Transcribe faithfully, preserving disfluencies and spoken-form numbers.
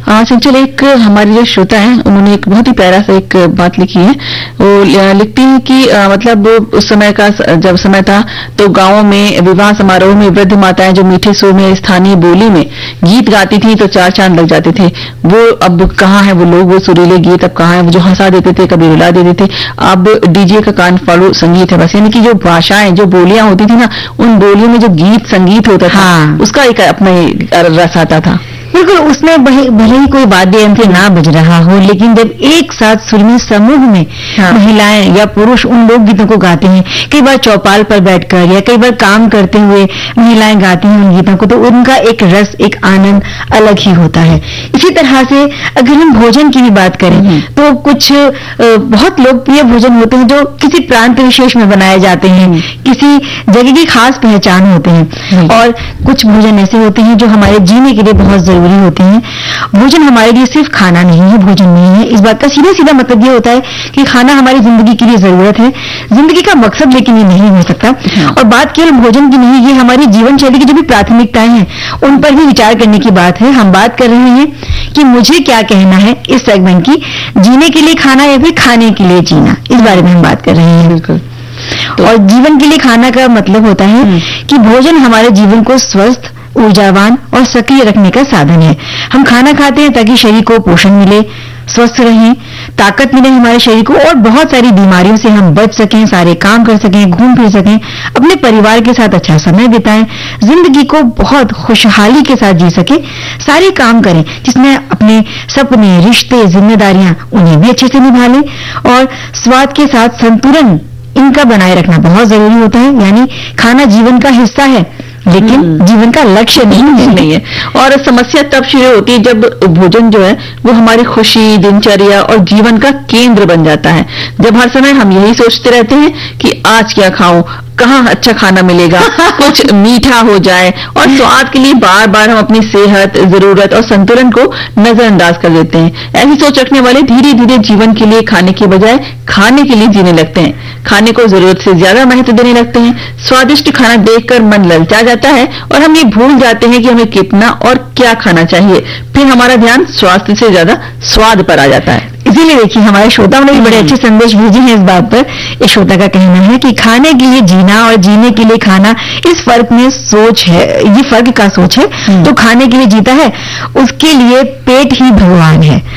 हाँ चंचल, एक हमारे जो श्रोता हैं उन्होंने एक बहुत ही प्यारा सा एक बात लिखी है। वो लिखती हैं कि आ, मतलब उस समय का जब समय था तो गांवों में विवाह समारोह में वृद्ध माताएं जो मीठे सुर में स्थानीय बोली में गीत गाती थी तो चार चांद लग जाते थे। वो अब कहाँ है वो लोग, वो सुरीले गीत अब कहाँ है, वो जो हंसा देते थे कभी रुला देते थे। अब डीजे का कान फाड़ू संगीत है बस, यानी कि जो भाषाएं जो बोलियां होती थी ना, उन बोलियों में जो गीत संगीत होता था, हाँ। उसका एक अपना रस आता था। बिल्कुल, उसमें भले ही कोई वाद्य यंत्र ना बज रहा हो, लेकिन जब एक साथ सुर में समूह में हाँ। महिलाएं या पुरुष उन लोक गीतों को गाते हैं, कई बार चौपाल पर बैठकर या कई बार काम करते हुए महिलाएं गाती हैं उन गीतों को, तो उनका एक रस, एक आनंद अलग ही होता है। इसी तरह से अगर हम भोजन की भी बात करें तो कुछ बहुत लोकप्रिय भोजन होते हैं जो किसी प्रांत विशेष में बनाए जाते हैं, किसी जगह की खास पहचान होते हैं, और कुछ भोजन ऐसे होते हैं जो हमारे जीने के लिए बहुत जरूरी होते हैं। भोजन हमारे लिए सिर्फ खाना नहीं है, भोजन नहीं है। इस बात का सीधा सीधा मतलब ये होता है कि खाना हमारी जिंदगी के लिए जरूरत है, जिंदगी का मकसद लेकिन ये नहीं हो सकता। और बात केवल भोजन की नहीं, ये हमारी जीवन शैली की जो भी प्राथमिकताएं हैं उन पर भी विचार करने की बात है। हम बात कर रहे हैं कि मुझे क्या कहना है इस सेगमेंट की, जीने के लिए खाना या फिर खाने के लिए जीना, इस बारे में हम बात कर रहे हैं। बिल्कुल। तो और जीवन के लिए खाना का मतलब होता है कि भोजन हमारे जीवन को स्वस्थ, ऊर्जावान और सक्रिय रखने का साधन है। हम खाना खाते हैं ताकि शरीर को पोषण मिले, स्वस्थ रहें, ताकत मिले हमारे शरीर को, और बहुत सारी बीमारियों से हम बच सकें, सारे काम कर सकें, घूम फिर सकें, अपने परिवार के साथ अच्छा समय बिताएं, जिंदगी को बहुत खुशहाली के साथ जी सके, सारे काम करें जिसमें अपने सपने, रिश्ते, जिम्मेदारियां उन्हें भी अच्छे से निभा लें, और स्वाद के साथ संतुलन इनका बनाए रखना बहुत जरूरी होता है। यानी खाना जीवन का हिस्सा है लेकिन जीवन का लक्ष्य नहीं है। नहीं है। और समस्या तब शुरू होती है जब भोजन जो है वो हमारी खुशी, दिनचर्या और जीवन का केंद्र बन जाता है। जब हर समय हम यही सोचते रहते हैं कि आज क्या खाऊं, कहाँ अच्छा खाना मिलेगा, कुछ मीठा हो जाए, और स्वाद के लिए बार बार हम अपनी सेहत, जरूरत और संतुलन को नजरअंदाज कर देते हैं। ऐसी सोच रखने वाले धीरे धीरे जीवन के लिए खाने के बजाय खाने के लिए जीने लगते हैं, खाने को जरूरत से ज्यादा महत्व देने लगते हैं। स्वादिष्ट खाना देखकर मन ललचा जाता है और हम ये भूल जाते हैं कि हमें कितना और क्या खाना चाहिए। फिर हमारा ध्यान स्वास्थ्य से ज्यादा स्वाद पर आ जाता है। इसीलिए देखिए हमारे श्रोताओं ने भी बड़े अच्छे संदेश भेजे हैं इस बात पर। इस श्रोता का कहना है कि खाने के लिए जीना और जीने के लिए खाना, इस फर्क में सोच है, ये फर्क का सोच है। तो खाने के लिए जीता है, उसके लिए पेट ही भगवान है।